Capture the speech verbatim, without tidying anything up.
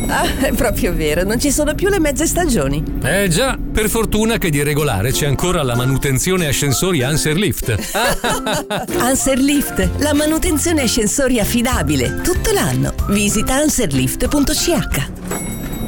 Ah, è proprio vero, non ci sono più le mezze stagioni. Eh già, per fortuna che di regolare c'è ancora la manutenzione ascensori Anserlift. Anserlift, la manutenzione ascensori affidabile, tutto l'anno. Visita anserlift punto c h.